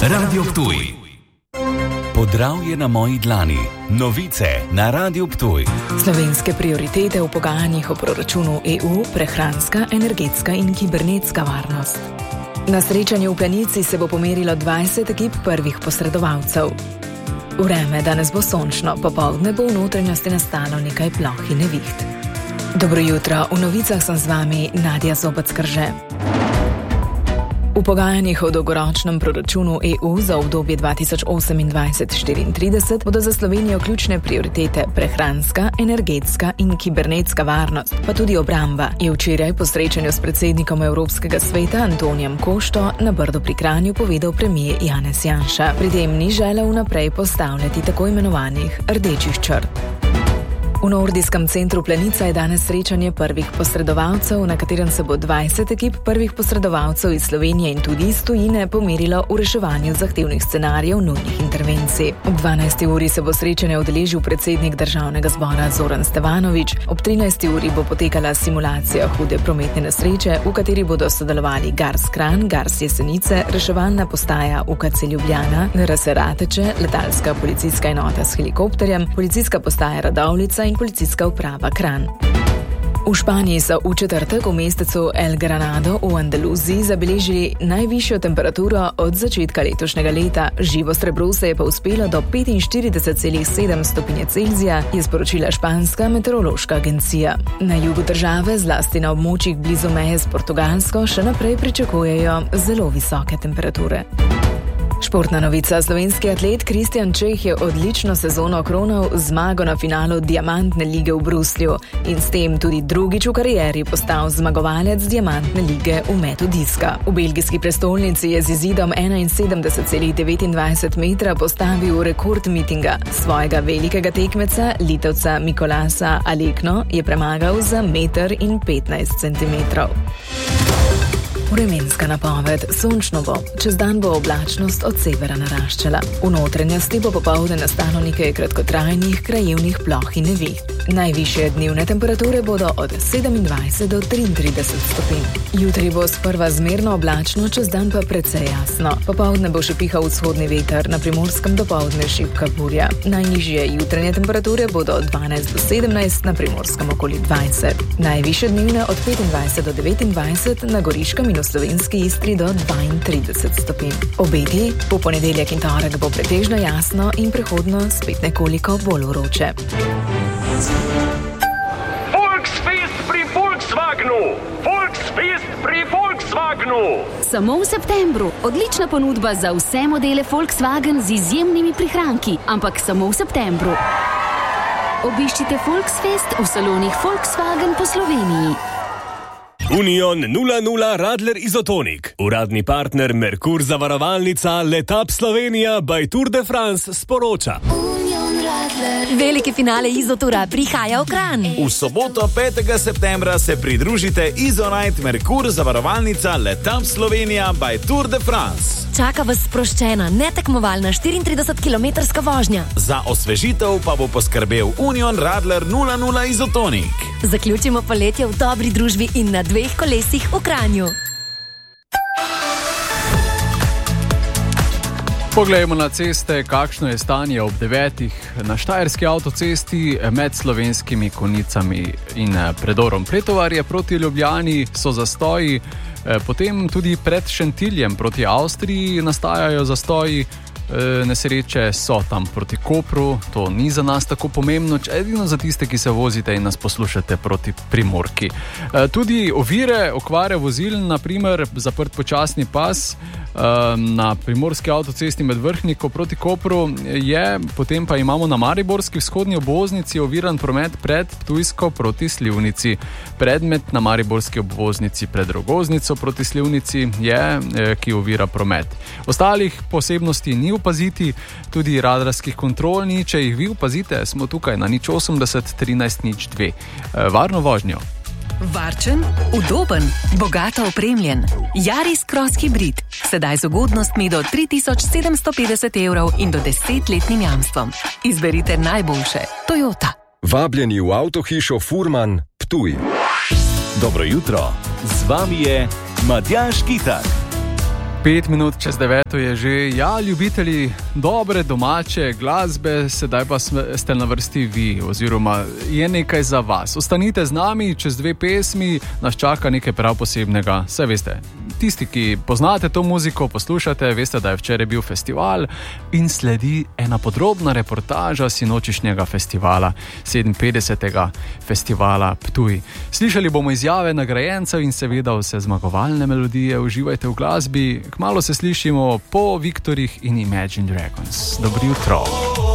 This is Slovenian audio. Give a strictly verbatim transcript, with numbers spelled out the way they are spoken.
Radio Ptuj. Podravje na moji dlani. Novice na Radio Ptuj. Slovenske prioritete v pogajanjih o proračunu E U, prehranska, energetska in kibernetska varnost. Na srečanju v Planici se bo pomerilo dvajset ekip prvih posredovalcev. Vreme danes bo sončno, popoldne bo v notranjosti nastalo nekaj ploh in neviht. Dobro jutro, v novicah sem z vami Nadja Zobec-Krže. V pogajanjih o dolgoročnem proračunu E U za obdobje dva tisoč osemindvajset do štiriintrideset bodo za Slovenijo ključne prioritete prehranska, energetska in kibernetska varnost, pa tudi obramba, je včeraj po srečanju s predsednikom Evropskega sveta Antonijem Košto na Brdu pri Kranju povedal premier Janez Janša. Pri tem ni želel vnaprej postavljati tako imenovanih rdečih črt. V nordijskem centru Planica je danes srečanje prvih posredovalcev, na katerem se bo dvajset ekip prvih posredovalcev iz Slovenije in tudi iz tujine pomerilo v reševanju zahtevnih scenarijev nujnih intervencij. Ob dvanajsti uri se bo srečanje udeležil predsednik Državnega zbora Zoran Stevanović. Ob trinajsti uri bo potekala simulacija hude prometne nesreče, v kateri bodo sodelovali Gars Kranj, Gars Jesenice, reševalna postaja U K C Ljubljana, N R S Rateče, letalska policijska enota s helikopterjem, policijska postaja Radovljica in policijska uprava Kranj. V Španiji so v četrtek v mestecu El Granado v Andaluziji zabeležili najvišjo temperaturo od začetka letošnjega leta. Živo srebro se je pa uspelo do petinštirideset celih sedem stopinje Celzija, je sporočila španska meteorološka agencija. Na jugu države, zlasti na območjih blizu meje s Portugalsko, še naprej pričakujejo zelo visoke temperature. Športna novica. Slovenski atlet Kristjan Čeh je odlično sezono kronal zmago na finalu Diamantne lige v Bruslju in s tem tudi drugič v karieri postal zmagovalec Diamantne lige v metu diska. V belgijski prestolnici je z izidom enainsedemdeset celih devetindvajset metra postavil rekord mitinga. Svojega velikega tekmeca, Litovca Mikolasa Alekno, je premagal za meter in petnajst centimetrov. Vremenska napoved. Sončno bo. Čez dan bo oblačnost od severa naraščala. V notranjosti bo popoldne nastalo nekaj kratkotrajnih krajevnih ploh in neviht. Najvišje dnevne temperature bodo od sedemindvajset do triintrideset stopinj. Jutri bo sprva zmerno oblačno, čez dan pa precej jasno. Popoldne bo še pihal vzhodni veter, na Primorskem dopoldne šibka burja. Najnižje jutranje temperature bodo od dvanajst do sedemnajst, na Primorskem okoli dvajset. Najvišje dnevne od petindvajset do devetindvajset, na Goriškem in v slovenski Istri do dvaintrideset stopinj. Obeti, po ponedeljek in torek bo pretežno jasno in prehodno spet nekoliko bolj vroče. Volksfest pri Volkswagenu! Volksfest pri Volkswagenu! Samo v septembru. Odlična ponudba za vse modele Volkswagen z izjemnimi prihranki, ampak samo v septembru. Obiščite Volksfest v salonih Volkswagen po Sloveniji. Union nula nula Radler Izotonik. Uradni partner Merkur zavarovalnica Letap Slovenija by Tour de France sporoča. Veliki finale Izotura prihaja v Kranj. V soboto petega septembra se pridružite Izonite Merkur zavarovalnica Letap Slovenija by Tour de France. Čaka vas sproščena, netekmovalna štiriintridesetkilometrska vožnja. Za osvežitev pa bo poskrbel Union Radler nula nula Izotonik. Zaključimo poletje v dobri družbi in na dveh kolesih v Kranju. Poglejmo na ceste, kakšno je stanje ob devetih na Štajerski avtocesti med Slovenskimi Konjicami in predorom Pretovarje proti Ljubljani so zastoji, potem tudi pred Šentiljem proti Avstriji nastajajo zastoji. Nesreče so tam proti Kopru, to ni za nas tako pomembno, edino za tiste, ki se vozite in nas poslušate proti Primorki. Tudi ovire, okvare vozil, naprimer zaprt počasni pas na primorski avtocesti med Vrhniko proti Kopru je, potem pa imamo na mariborski vzhodni obvoznici oviran promet pred Ptujsko proti Slivnici. Predmet na mariborski obvoznici pred Rogoznico proti Slivnici je, ki ovira promet. Ostalih posebnosti ni opaziti, tudi radarskih kontrol ni, če jih vi opazite, smo tukaj na nič osemdeset trinajst nič dve. Varno vožnjo. Varčen, udoben, bogato opremljen. Yaris Cross Hybrid. Sedaj z ugodnostmi do tri tisoč sedemsto petdeset evrov in do desetletnim jamstvom. Izberite najboljše. Toyota. Vabljeni v avtohišo Furman, Ptuj. Dobro jutro. Z vami je Matjaž Kitak. Pet minut čez deveto je že. Ja, ljubitelji dobre domače glasbe, sedaj pa ste na vrsti vi, oziroma je nekaj za vas. Ostanite z nami, čez dve pesmi nas čaka nekaj prav posebnega. Saj veste, tisti, ki poznate to muziko, poslušate, veste, da je včeraj bil festival in sledi ena podrobna reportaža sinočišnjega festivala, sedeminpetdesetega festivala Ptuj. Slišali bomo izjave nagrajencev in seveda vse zmagovalne melodije. Uživajte v glasbi. Kmalu se slišimo po Viktorjih in Imagine Dragons. Dobro jutro.